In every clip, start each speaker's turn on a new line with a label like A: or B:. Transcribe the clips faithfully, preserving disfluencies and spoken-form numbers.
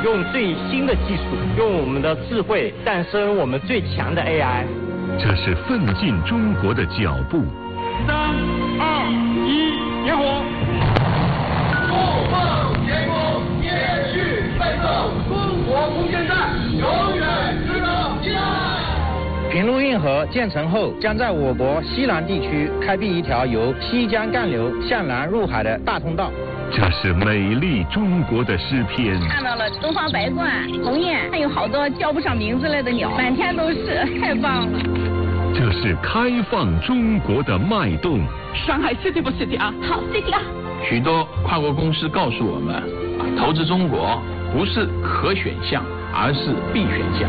A: 用最新的技术，用我们的智慧诞生我们最强的 A I。
B: 这是奋进中国的脚步。
C: 三二一，点火！
D: 怒放天空，继续奋斗，中国空间站永远值得期待。
E: 平陆运河建成后，将在我国西南地区开辟一条由西江干流向南入海的大通道。
B: 这是美丽中国的诗篇。
F: 看到了东方白鹳、鸿雁，还有好多叫不上名字来的鸟，满天都是，太棒了。
B: 这是开放中国的脉动。
G: 上海 City 不 City 啊？
F: 好 City 啊！
H: 许多跨国公司告诉我们，投资中国不是可选项，而是必选项。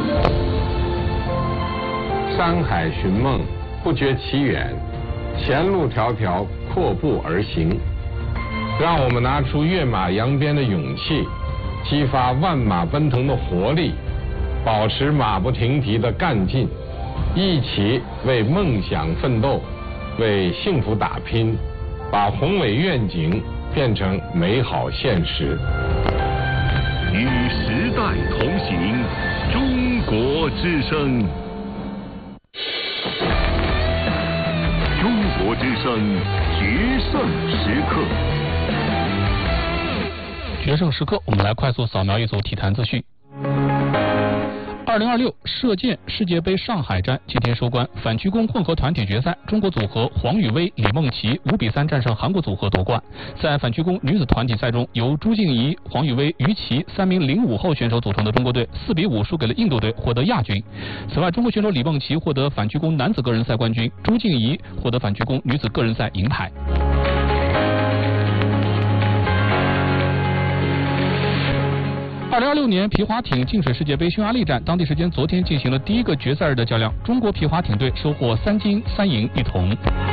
I: 山海寻梦，不觉其远，前路迢迢，阔步而行。让我们拿出跃马扬鞭的勇气，激发万马奔腾的活力，保持马不停蹄的干劲，一起为梦想奋斗，为幸福打拼，把宏伟愿景变成美好现实。
B: 与时代同行，中国之声。中国之声决胜时刻。
J: 决胜时刻，我们来快速扫描一组体坛资讯。二零二六射箭世界杯上海站今天收官，反曲弓混合团体决赛，中国组合黄宇威、李梦琪五比三战胜韩国组合夺冠。在反曲弓女子团体赛中，由朱静怡、黄宇威、于琦三名零五后选手组成的中国队四比五输给了印度队，获得亚军。此外，中国选手李梦琪获得反曲弓男子个人赛冠军，朱静怡获得反曲弓女子个人赛银牌。二零二六年皮划艇净水世界杯匈牙利站，当地时间昨天进行了第一个决赛日的较量，中国皮划艇队收获三金三银一铜。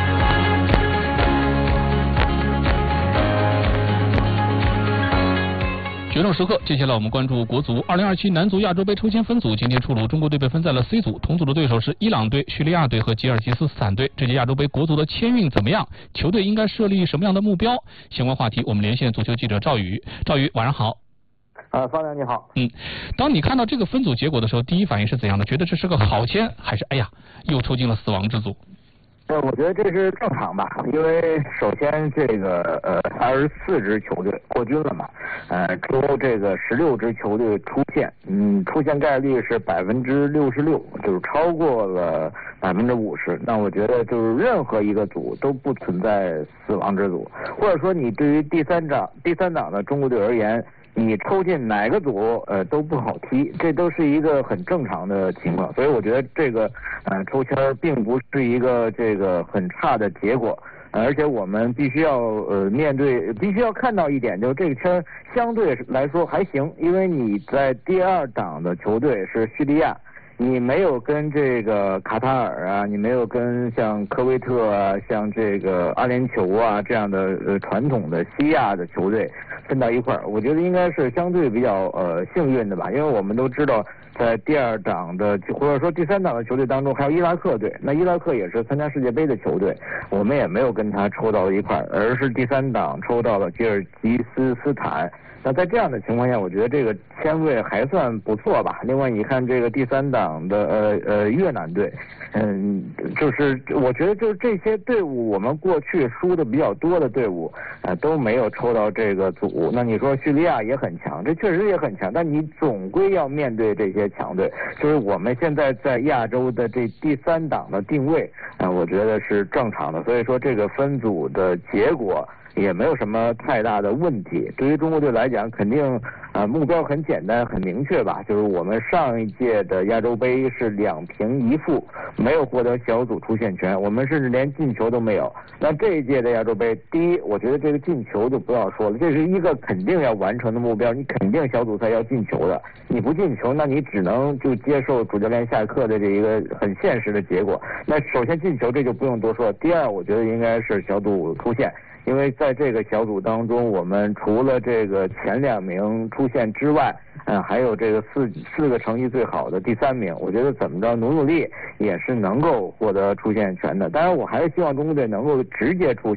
J: 决胜时刻，接下来我们关注国足二零二七男足亚洲杯抽签分组，今天出炉，中国队被分在了 C 组，同组的对手是伊朗队、叙利亚队和吉尔吉斯斯坦队。这届亚洲杯国足的签运怎么样？球队应该设立什么样的目标？相关话题，我们连线足球记者赵宇。赵宇，晚上好。
K: 呃，方亮你好。
J: 嗯，当你看到这个分组结果的时候，第一反应是怎样的？觉得这是个好签，还是哎呀，又抽进了死亡之组？
K: 呃，我觉得这是正常吧，因为首先这个呃二十四支球队过军了嘛，呃，之后这个十六支球队出现，嗯，出现概率是百分之六十六，就是超过了百分之五十。那我觉得就是任何一个组都不存在死亡之组，或者说你对于第三档第三档的中国队而言，你抽进哪个组呃都不好踢，这都是一个很正常的情况，所以我觉得这个呃抽签并不是一个这个很差的结果，而且我们必须要呃面对，必须要看到一点，就是这个签相对来说还行，因为你在第二档的球队是叙利亚，你没有跟这个卡塔尔啊，你没有跟像科威特啊，像这个阿联酋啊这样的呃传统的西亚的球队分到一块儿，我觉得应该是相对比较呃幸运的吧，因为我们都知道在第二档的或者说第三档的球队当中还有伊拉克队，那伊拉克也是参加世界杯的球队，我们也没有跟他抽到一块儿，而是第三档抽到了吉尔吉斯斯坦。那在这样的情况下，我觉得这个签位还算不错吧。另外，你看这个第三档的呃呃越南队，嗯，就是我觉得就是这些队伍，我们过去输的比较多的队伍，呃都没有抽到这个组。那你说叙利亚也很强，这确实也很强，但你总归要面对这些强队。就是我们现在在亚洲的这第三档的定位，啊、呃，我觉得是正常的。所以说这个分组的结果也没有什么太大的问题。对于中国队来讲，肯定呃目标很简单很明确吧，就是我们上一届的亚洲杯是两平一负，没有获得小组出线权，我们甚至连进球都没有。那这一届的亚洲杯，第一，我觉得这个进球就不要说了，这是一个肯定要完成的目标，你肯定小组赛要进球的，你不进球，那你只能就接受主教练下课的这一个很现实的结果。那首先进球这就不用多说，第二，我觉得应该是小组出线。因为在这个小组当中，我们除了这个前两名出线之外，嗯，还有这个四四个成绩最好的第三名，我觉得怎么着努努力也是能够获得出线权的。当然，我还是希望中国队能够直接出线。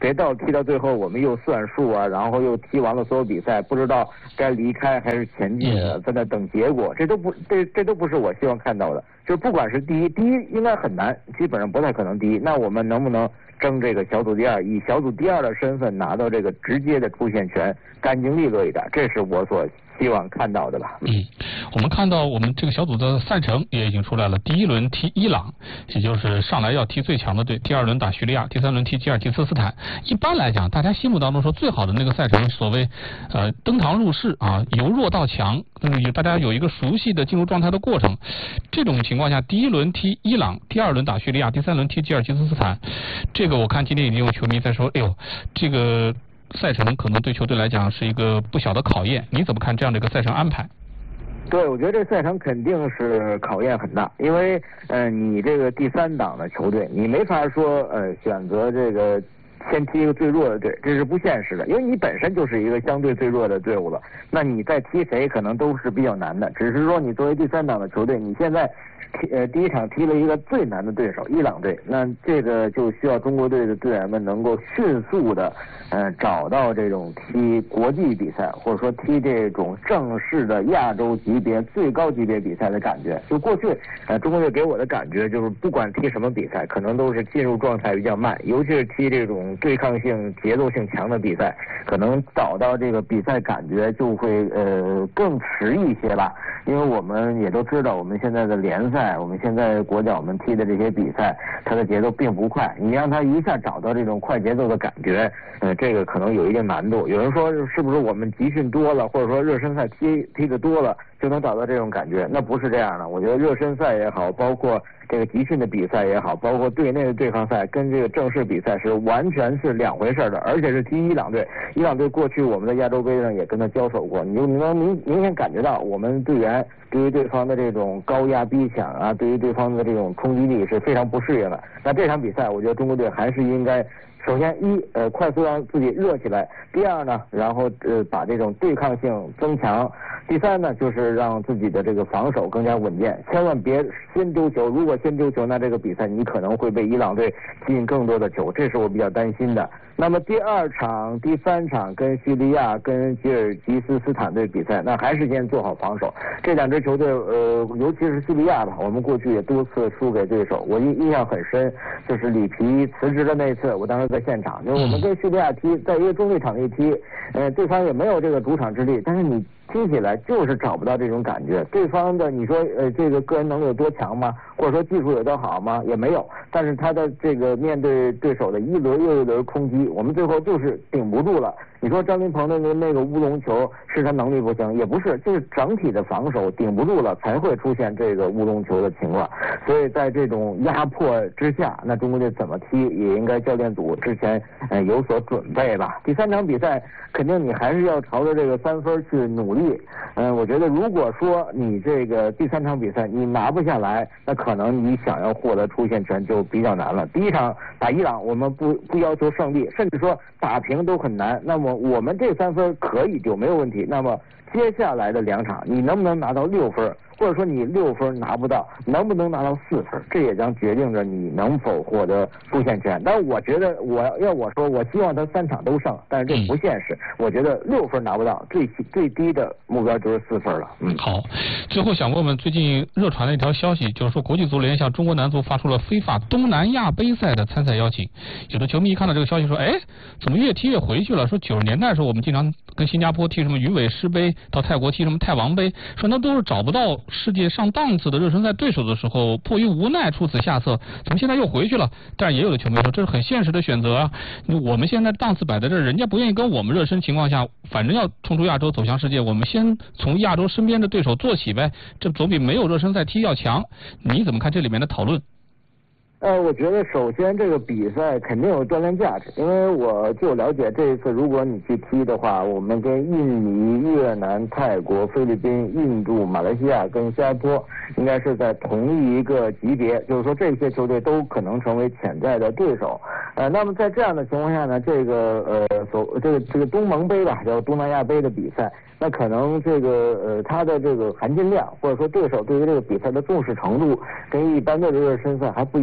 K: 别到踢到最后我们又算数啊，然后又踢完了所有比赛，不知道该离开还是前进，在那等结果，这都不这这都不是我希望看到的。就不管是第一，第一应该很难，基本上不太可能第一。那我们能不能争这个小组第二，以小组第二的身份拿到这个直接的出线权，干净利落一点，这是我所希望看到的吧。
J: 嗯，我们看到我们这个小组的赛程也已经出来了，第一轮踢伊朗，也就是上来要踢最强的队，第二轮打叙利亚，第三轮踢吉尔吉斯斯坦。一般来讲，大家心目当中说最好的那个赛程，所谓呃登堂入室啊，由弱到强，嗯，大家有一个熟悉的进入状态的过程。这种情况下，第一轮踢伊朗，第二轮打叙利亚，第三轮踢吉尔吉斯斯坦。这个我看今天已经有球迷在说，哎呦，这个赛程可能对球队来讲是一个不小的考验，你怎么看这样的一个赛程安排？
K: 对，我觉得这赛程肯定是考验很大，因为呃，你这个第三档的球队，你没法说呃选择这个先踢一个最弱的队，这是不现实的，因为你本身就是一个相对最弱的队伍了，那你再踢谁可能都是比较难的，只是说你作为第三档的球队，你现在踢呃第一场踢了一个最难的对手伊朗队，那这个就需要中国队的队员们能够迅速的呃找到这种踢国际比赛或者说踢这种正式的亚洲级别最高级别比赛的感觉。就过去呃中国队给我的感觉就是不管踢什么比赛，可能都是进入状态比较慢，尤其是踢这种对抗性节奏性强的比赛，可能找到这个比赛感觉就会呃更迟一些吧。因为我们也都知道，我们现在的联赛，我们现在国脚们踢的这些比赛，它的节奏并不快，你让他一下找到这种快节奏的感觉，呃，这个可能有一定难度。有人说是不是我们集训多了，或者说热身赛踢踢得多了就能找到这种感觉？那不是这样的。我觉得热身赛也好，包括这个集训的比赛也好，包括队内的对抗赛，跟这个正式比赛是完全是两回事的，而且是踢伊朗队。伊朗队过去我们在亚洲杯上也跟他交手过，你就能明明显感觉到我们队员对于对方的这种高压逼抢啊，对于对方的这种冲击力是非常不适应的。那这场比赛，我觉得中国队还是应该。首先一呃快速让自己热起来，第二呢，然后呃把这种对抗性增强，第三呢就是让自己的这个防守更加稳健，千万别先丢球，如果先丢球，那这个比赛你可能会被伊朗队吸引更多的球，这是我比较担心的。那么第二场、第三场跟叙利亚、跟吉尔吉斯斯坦队比赛，那还是先做好防守。这两支球队，呃，尤其是叙利亚吧，我们过去也多次输给对手，我印印象很深，就是里皮辞职的那次，我当时在现场，就是我们跟叙利亚踢，在一个中立场地踢，呃，对方也没有这个主场之力，但是你踢起来就是找不到这种感觉。对方的你说呃这个个人能力有多强吗？或者说技术有多好吗？也没有。但是他的这个面对对手的一轮又一轮空击，我们最后就是顶不住了。你说张琳芃的那那个乌龙球是他能力不行，也不是，就是整体的防守顶不住了，才会出现这个乌龙球的情况。所以在这种压迫之下，那中国队怎么踢也应该教练组之前呃有所准备吧。第三场比赛肯定你还是要朝着这个三分去努力。嗯、呃，我觉得如果说你这个第三场比赛你拿不下来，那可能你想要获得出线权就比较难了。第一场打伊朗，我们不不要求胜利，甚至说打平都很难。那么我们这三分可以就没有问题。那么接下来的两场，你能不能拿到六分？或者说你六分拿不到，能不能拿到四分？这也将决定着你能否获得出线权。但是我觉得，我要我说，我希望他三场都胜，但是这不现实。我觉得六分拿不到，最最低的目标就是四分了。嗯，
J: 好。最后想问问，最近热传的一条消息，就是说国际足联向中国男足发出了非法东南亚杯赛的参赛邀请。有的球迷一看到这个消息说，哎，怎么越踢越回去了？说九十年代的时候我们经常跟新加坡踢什么鱼尾狮杯，到泰国踢什么泰王杯，说那都是找不到世界上档次的热身赛对手的时候，迫于无奈出此下策，怎么现在又回去了？但是也有的球迷说，这是很现实的选择啊！我们现在档次摆在这儿，人家不愿意跟我们热身情况下，反正要冲出亚洲走向世界，我们先从亚洲身边的对手做起呗，这总比没有热身赛踢要强。你怎么看这里面的讨论？
K: 呃，我觉得首先这个比赛肯定有锻炼价值，因为我就了解这一次如果你去踢的话，我们跟印尼、越南、泰国、菲律宾、印度、马来西亚跟新加坡应该是在同一个级别，就是说这些球队都可能成为潜在的对手。呃，那么在这样的情况下呢，这个呃所这个这个东盟杯吧，叫东南亚杯的比赛，那可能这个呃它的这个含金量或者说对手对于这个比赛的重视程度跟一般的热身赛还不一样。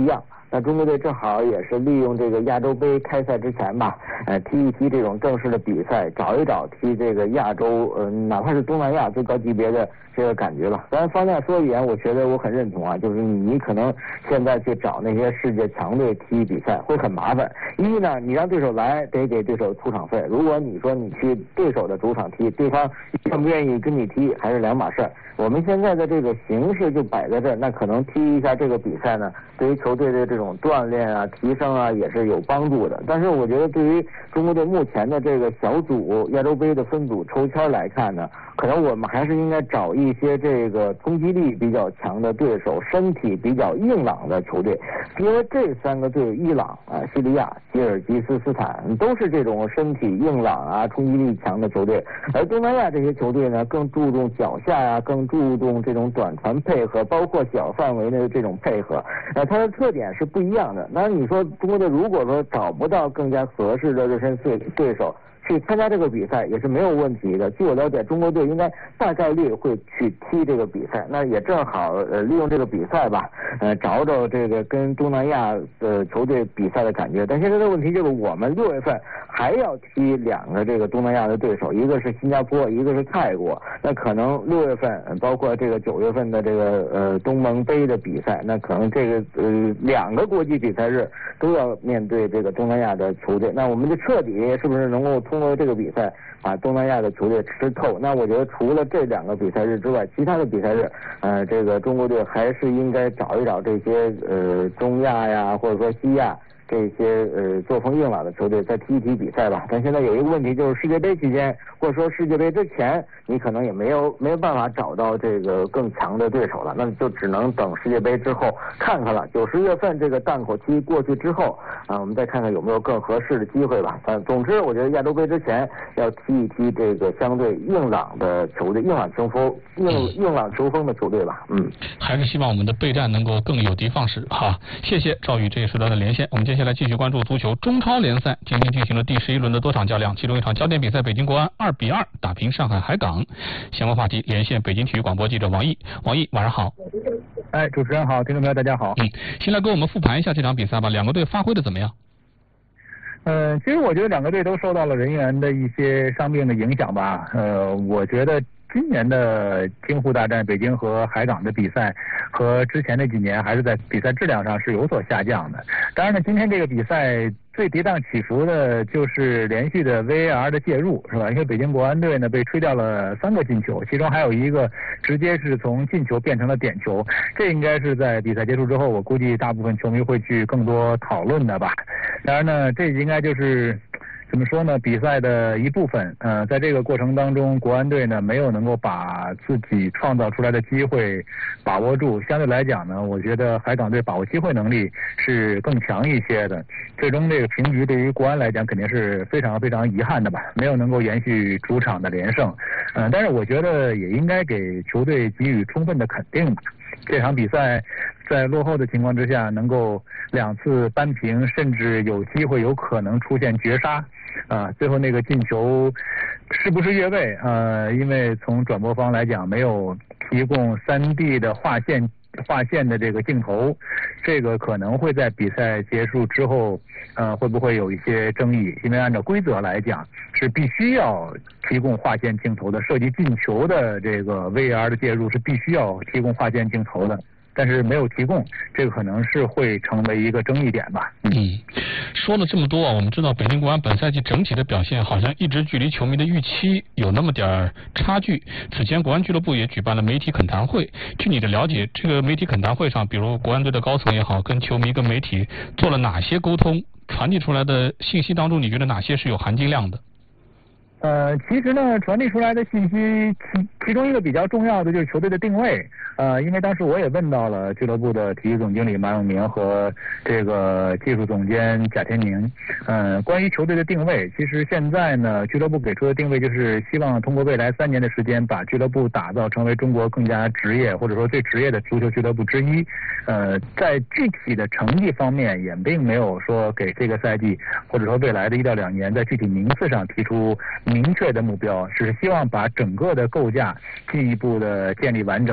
K: 那中国队正好也是利用这个亚洲杯开赛之前吧，呃，踢一踢这种正式的比赛，找一找踢这个亚洲，呃，哪怕是东南亚最高级别的这个感觉吧。当然方亮说一点，我觉得我很认同啊，就是你可能现在去找那些世界强队踢比赛会很麻烦。一呢，你让对手来得给对手出场费，如果你说你去对手的主场踢，对方愿不愿意跟你踢还是两码事儿。我们现在的这个形势就摆在这儿，那可能踢一下这个比赛呢，对于球队的这种锻炼啊、提升啊也是有帮助的。但是我觉得对于中国队目前的这个小组亚洲杯的分组抽签来看呢，可能我们还是应该找一些这个冲击力比较强的对手，身体比较硬朗的球队，因为这三个队，伊朗啊、叙利亚、吉尔吉斯斯坦都是这种身体硬朗啊、冲击力强的球队，而东南亚这些球队呢，更注重脚下呀、啊，更注重这种短传配合，包括小范围的这种配合，呃，它的特点是不一样的。那你说中国队如果说找不到更加合适的热身对对手，去参加这个比赛也是没有问题的。据我了解，中国队应该大概率会去踢这个比赛，那也正好呃利用这个比赛吧，呃找找这个跟东南亚的球队比赛的感觉。但现在的问题就是我们六月份还要踢两个这个东南亚的对手，一个是新加坡，一个是泰国。那可能六月份包括这个九月份的这个呃东盟杯的比赛，那可能这个呃两个国际比赛日都要面对这个东南亚的球队。那我们就彻底是不是能够通过这个比赛把东南亚的球队吃透？那我觉得除了这两个比赛日之外，其他的比赛日，呃，这个中国队还是应该找一找这些呃中亚呀，或者说西亚这些呃作风硬朗的球队再踢一踢比赛吧。但现在有一个问题，就是世界杯期间或者说世界杯之前，你可能也没有没有办法找到这个更强的对手了，那就只能等世界杯之后看看了。九十月份这个档口期过去之后啊，我们再看看有没有更合适的机会吧。反总之，我觉得亚洲杯之前要踢一踢这个相对硬朗的球队，硬朗球风、硬硬朗球风的球队吧。嗯，
J: 还是希望我们的备战能够更有的放矢哈。谢谢赵宇这一时段的连线，我们接下来继续关注足球中超联赛，今天进行了第十一轮的多场较量，其中一场焦点比赛，北京国安二比二打平上海海港。相关话题连线北京体育广播记者王毅。王毅，晚上好。
L: 哎，主持人好，听众朋友大家好。
J: 嗯，先来给我们复盘一下这场比赛吧，两个队发挥的怎么样？
L: 呃，其实我觉得两个队都受到了人员的一些伤病的影响吧。呃，我觉得今年的京沪大战北京和海港的比赛和之前那几年还是在比赛质量上是有所下降的。当然呢，今天这个比赛最跌宕起伏的就是连续的 V A R 的介入，是吧？因为北京国安队呢被吹掉了三个进球，其中还有一个直接是从进球变成了点球，这应该是在比赛结束之后，我估计大部分球迷会去更多讨论的吧。当然呢，这应该就是怎么说呢？比赛的一部分，呃，在这个过程当中，国安队呢没有能够把自己创造出来的机会把握住。相对来讲呢，我觉得海港队把握机会能力是更强一些的。最终这个平局对于国安来讲肯定是非常非常遗憾的吧，没有能够延续主场的连胜。嗯、呃，但是我觉得也应该给球队给予充分的肯定吧。这场比赛在落后的情况之下，能够两次扳平，甚至有机会有可能出现绝杀。啊，最后那个进球是不是越位？呃，因为从转播方来讲，没有提供 三 D 的划线划线的这个镜头，这个可能会在比赛结束之后，呃，会不会有一些争议？因为按照规则来讲，是必须要提供划线镜头的，涉及进球的这个 V A R 的介入是必须要提供划线镜头的。但是没有提供，这个可能是会成为一个争议点吧。
J: 嗯，说了这么多啊，我们知道北京国安本赛季整体的表现好像一直距离球迷的预期有那么点差距。此前国安俱乐部也举办了媒体恳谈会，据你的了解，这个媒体恳谈会上，比如国安队的高层也好，跟球迷跟媒体做了哪些沟通？传递出来的信息当中，你觉得哪些是有含金量的？
L: 呃，其实呢，传递出来的信息，其其中一个比较重要的就是球队的定位。呃，因为当时我也问到了俱乐部的体育总经理马永明和这个技术总监贾天宁，呃，关于球队的定位，其实现在呢，俱乐部给出的定位就是希望通过未来三年的时间，把俱乐部打造成为中国更加职业或者说最职业的足球俱乐部之一。呃，在具体的成绩方面，也并没有说给这个赛季或者说未来的一到两年在具体名次上提出明确的目标，是希望把整个的构架进一步的建立完整。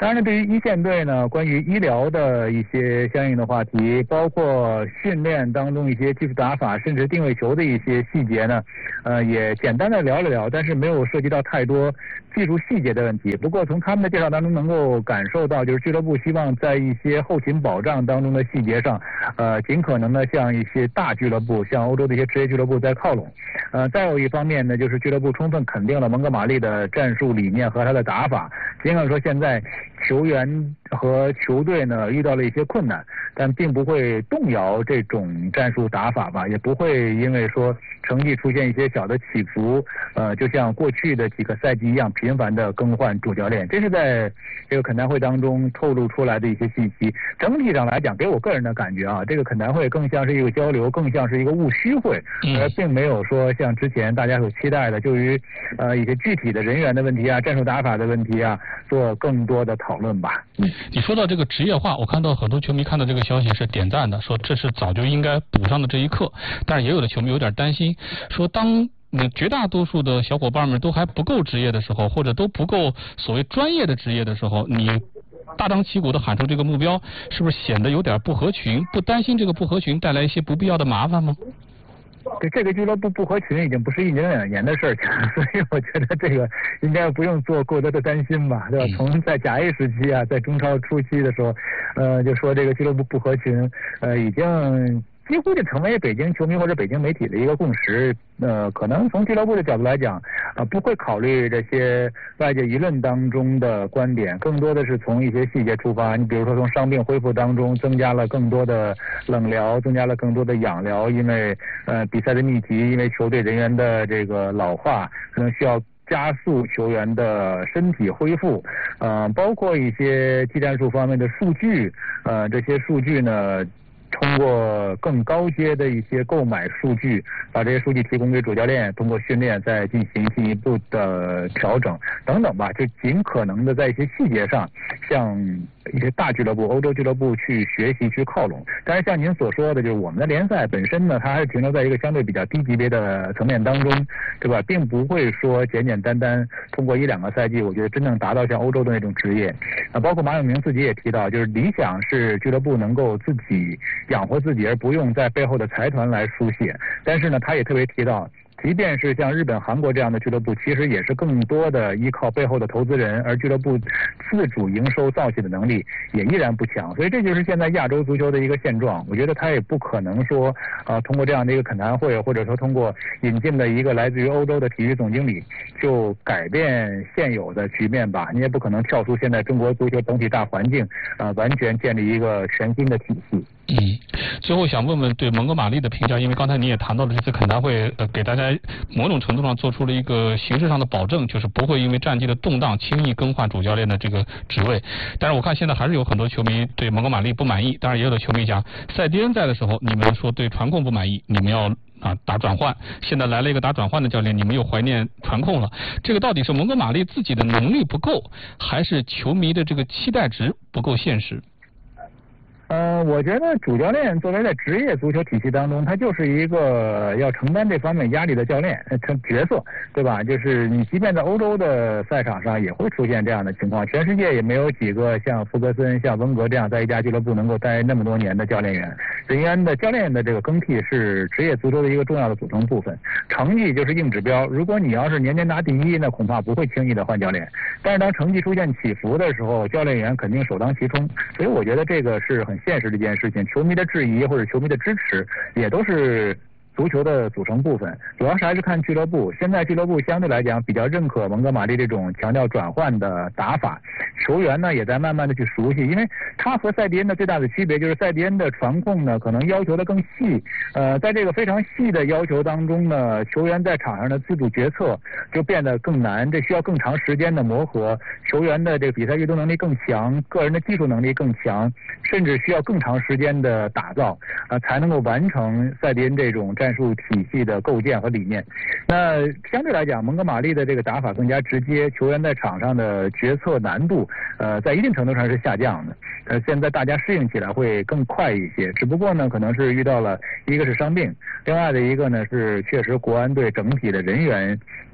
L: 当然呢，对于一线队呢，关于医疗的一些相应的话题，包括训练当中一些技术打法，甚至定位球的一些细节呢，呃，也简单的聊了聊，但是没有涉及到太多技术细节的问题。不过从他们的介绍当中能够感受到，就是俱乐部希望在一些后勤保障当中的细节上，呃，尽可能的向一些大俱乐部，像欧洲的一些职业俱乐部在靠拢。呃，再有一方面呢，就是俱乐部充分肯定了蒙哥马利的战术理念和他的打法。尽管说现在球员和球队呢遇到了一些困难，但并不会动摇这种战术打法吧，也不会因为说成绩出现一些小的起伏，呃，就像过去的几个赛季一样频繁的更换主教练。这是在这个恳谈会当中透露出来的一些信息。整体上来讲，给我个人的感觉啊，这个恳谈会更像是一个交流，更像是一个务虚会，而并没有说像之前大家所期待的，就于呃一些具体的人员的问题啊、战术打法的问题啊，做更多的讨论吧。
J: 嗯，你说到这个职业化，我看到很多球迷看到这个消息是点赞的，说这是早就应该补上的这一课。但是也有的球迷有点担心，说当嗯绝大多数的小伙伴们都还不够职业的时候，或者都不够所谓专业的职业的时候，你大张旗鼓的喊出这个目标，是不是显得有点不合群？不担心这个不合群带来一些不必要的麻烦吗？
L: 对，这个俱乐部不合群已经不是一年两年的事儿，所以我觉得这个应该不用做过多的担心吧，对吧？从在甲 A 时期啊，在中超初期的时候，呃，就说这个俱乐部不合群，呃，已经几乎就成为北京球迷或者北京媒体的一个共识。呃，可能从俱乐部的角度来讲，啊、呃，不会考虑这些外界舆论当中的观点，更多的是从一些细节出发。你比如说，从伤病恢复当中增加了更多的冷疗，增加了更多的氧疗，因为呃比赛的密集，因为球队人员的这个老化，可能需要加速球员的身体恢复，呃，包括一些技战术方面的数据，呃，这些数据呢，通过更高阶的一些购买数据，把这些数据提供给主教练，通过训练再进行进一步的调整等等吧，就尽可能的在一些细节上向一些大俱乐部、欧洲俱乐部去学习、去靠拢。但是像您所说的，就是我们的联赛本身呢，它还是停留在一个相对比较低级别的层面当中，对吧？并不会说简简单单通过一两个赛季，我觉得真正达到像欧洲的那种职业。啊，包括马永明自己也提到，就是理想是俱乐部能够自己养活自己，而不用在背后的财团来输血。但是呢，他也特别提到，即便是像日本、韩国这样的俱乐部，其实也是更多的依靠背后的投资人，而俱乐部自主营收造血的能力也依然不强。所以这就是现在亚洲足球的一个现状。我觉得他也不可能说啊、呃，通过这样的一个恳谈会，或者说通过引进的一个来自于欧洲的体育总经理，就改变现有的局面吧。你也不可能跳出现在中国足球整体大环境啊、呃，完全建立一个全新的体系。
J: 嗯，最后想问问对蒙哥马利的评价，因为刚才你也谈到了这次恳谈会，呃，给大家某种程度上做出了一个形式上的保证，就是不会因为战绩的动荡轻易更换主教练的这个职位。但是我看现在还是有很多球迷对蒙哥马利不满意，当然也有的球迷讲，塞蒂恩在的时候你们说对传控不满意，你们要啊打转换，现在来了一个打转换的教练，你们又怀念传控了。这个到底是蒙哥马利自己的能力不够，还是球迷的这个期待值不够现实？
L: 呃，我觉得主教练作为在职业足球体系当中，他就是一个要承担这方面压力的教练，他角色，对吧？就是你即便在欧洲的赛场上也会出现这样的情况，全世界也没有几个像福格森、像温格这样在一家俱乐部能够待那么多年的教练员。人员的教练的这个更替是职业足球的一个重要的组成部分，成绩就是硬指标。如果你要是年年拿第一，那恐怕不会轻易的换教练。但是当成绩出现起伏的时候，教练员肯定首当其冲。所以我觉得这个是很现实的一件事情，球迷的质疑或者球迷的支持也都是足球的组成部分，主要是还是看俱乐部。现在俱乐部相对来讲比较认可蒙哥马利这种强调转换的打法，球员呢也在慢慢的去熟悉，因为他和塞蒂恩的最大的区别就是塞蒂恩的传控呢可能要求的更细，呃，在这个非常细的要求当中呢，球员在场上的自主决策就变得更难，这需要更长时间的磨合，球员的这个比赛运动能力更强，个人的技术能力更强，甚至需要更长时间的打造啊、呃，才能够完成塞蒂恩这种战术体系的构建和理念。那相对来讲，蒙哥马利的这个打法更加直接，球员在场上的决策难度，呃，在一定程度上是下降的。呃，现在大家适应起来会更快一些，只不过呢，可能是遇到了一个是伤病，另外的一个呢是确实国安队整体的人员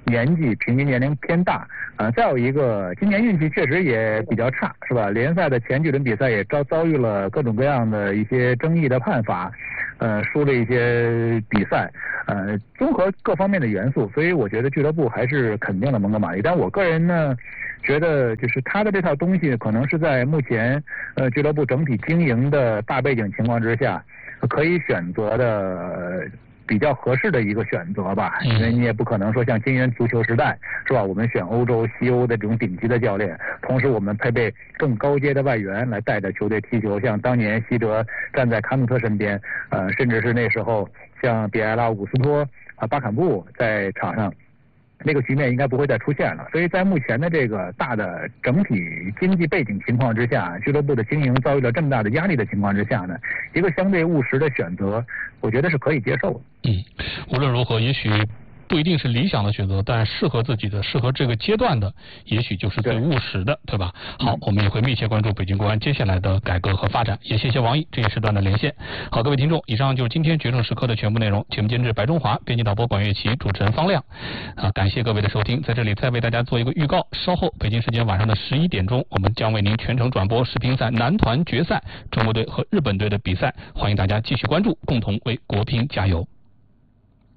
L: 年纪平均年龄偏大，啊，再有一个今年运气确实也比较差，是吧？联赛的前几轮比赛也遭遭遇了各种各样的一些争议的判罚，呃，输了一些比赛，呃，综合各方面的元素，所以我觉得俱乐部还是肯定了蒙哥马利。但我个人呢，觉得就是他的这套东西可能是在目前呃俱乐部整体经营的大背景情况之下，可以选择的。呃比较合适的一个选择吧，因为你也不可能说像金元足球时代是吧？我们选欧洲、西欧的这种顶级的教练，同时我们配备更高阶的外援来带着球队踢球，像当年西德站在卡努特身边，呃，甚至是那时候像比埃拉、伍斯托啊、巴坎布在场上。那个局面应该不会再出现了，所以在目前的这个大的整体经济背景情况之下，俱乐部的经营遭遇了这么大的压力的情况之下呢，一个相对务实的选择，我觉得是可以接受的。
J: 嗯，无论如何，也许不一定是理想的选择，但适合自己的、适合这个阶段的，也许就是最务实的， 对, 对吧？好，我们也会密切关注北京国安接下来的改革和发展。也谢谢王毅这一时段的连线。好，各位听众，以上就是今天决胜时刻的全部内容。节目监制白中华，编辑导播管乐琪，主持人方亮。啊，感谢各位的收听，在这里再为大家做一个预告，稍后北京时间晚上的十一点钟，我们将为您全程转播世乒赛男团决赛中国队和日本队的比赛，欢迎大家继续关注，共同为国乒加油。